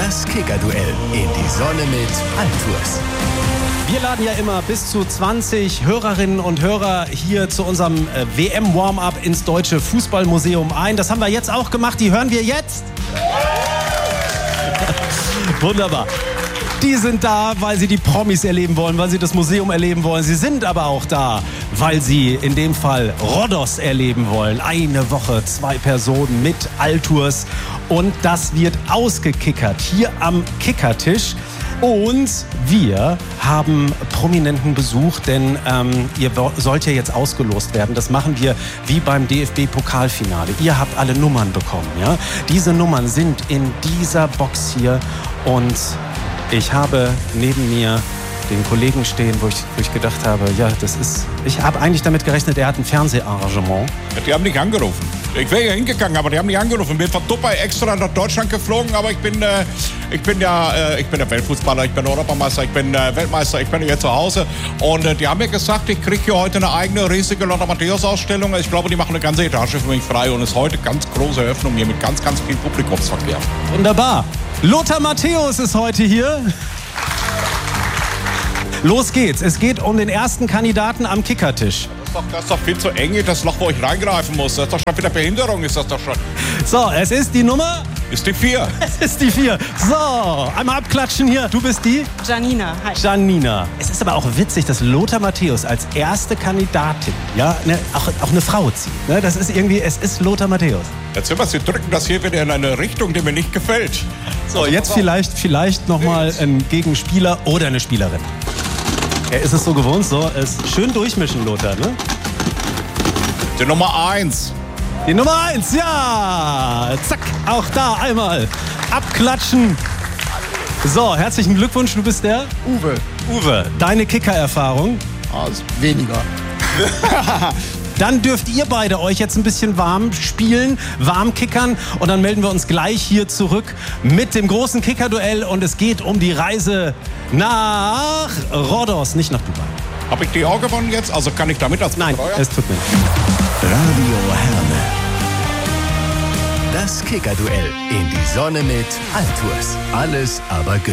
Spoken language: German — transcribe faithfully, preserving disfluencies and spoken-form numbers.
Das Kicker-Duell in die Sonne mit Altours. Wir laden ja immer bis zu zwanzig Hörerinnen und Hörer hier zu unserem äh, W M-Warm-Up ins Deutsche Fußballmuseum ein. Das haben wir jetzt auch gemacht. Die hören wir jetzt. Wunderbar. Die sind da, weil sie die Promis erleben wollen, weil sie das Museum erleben wollen. Sie sind aber auch da, weil sie in dem Fall Rhodos erleben wollen. Eine Woche, zwei Personen mit Altours. Und das wird ausgekickert hier am Kickertisch. Und wir haben prominenten Besuch, denn ähm, ihr sollt ja jetzt ausgelost werden. Das machen wir wie beim D F B-Pokalfinale. Ihr habt alle Nummern bekommen, ja? Diese Nummern sind in dieser Box hier und ich habe neben mir den Kollegen stehen, wo ich, wo ich gedacht habe, ja, das ist... Ich habe eigentlich damit gerechnet, er hat ein Fernseharrangement. Ja, die haben nicht angerufen. Ich wäre ja hingegangen, aber die haben nicht angerufen. Ich bin von Dubai extra nach Deutschland geflogen, aber ich bin, äh, ich bin ja, äh, ich bin der Weltfußballer, ich bin Europameister, ich bin äh, Weltmeister, ich bin hier zu Hause. Und äh, die haben mir gesagt, ich kriege hier heute eine eigene riesige Lothar Matthäus-Ausstellung. Ich glaube, die machen eine ganze Etage für mich frei und ist heute ganz große Eröffnung hier mit ganz, ganz viel Publikumsverkehr. Wunderbar. Lothar Matthäus ist heute hier. Los geht's. Es geht um den ersten Kandidaten am Kickertisch. Das ist doch, das ist doch viel zu eng, das Loch, wo ich reingreifen muss. Das ist doch schon wieder Behinderung, ist das doch schon. So, es ist die Nummer... Ist die vier. Es ist die vier. So, einmal abklatschen hier. Du bist die? Janina. Hi. Janina. Es ist aber auch witzig, dass Lothar Matthäus als erste Kandidatin, ja, ne, auch, auch eine Frau zieht. Ne? Das ist irgendwie, es ist Lothar Matthäus. Jetzt sind wir, Sie drücken das hier wieder in eine Richtung, die mir nicht gefällt. So, also, jetzt vielleicht, vielleicht nochmal ein Gegenspieler oder eine Spielerin. Er ist es so gewohnt, so, es schön durchmischen, Lothar, ne? Die Nummer eins. Die Nummer eins, ja! Zack, auch da einmal abklatschen. So, herzlichen Glückwunsch, du bist der? Uwe. Uwe, deine Kicker-Erfahrung? Ah, ist weniger. Dann dürft ihr beide euch jetzt ein bisschen warm spielen, warm kickern und dann melden wir uns gleich hier zurück mit dem großen Kicker-Duell und es geht um die Reise nach Rhodos, nicht nach Dubai. Habe ich die auch gewonnen jetzt? Also kann ich damit als Nein, Betreuer? es tut mir leid. Radio Herne. Das Kicker-Duell in die Sonne mit Altours. Alles aber gönnt.